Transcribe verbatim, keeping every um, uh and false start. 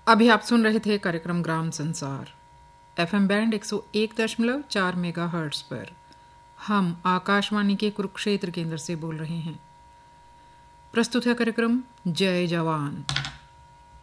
अभी आप सुन रहे थे कार्यक्रम ग्राम संसार एफएम बैंड एक सौ एक दशमलव चार मेगा हर्ट्ज पर। हम आकाशवाणी के कुरुक्षेत्र केंद्र से बोल रहे हैं। प्रस्तुत है कार्यक्रम जय जवान।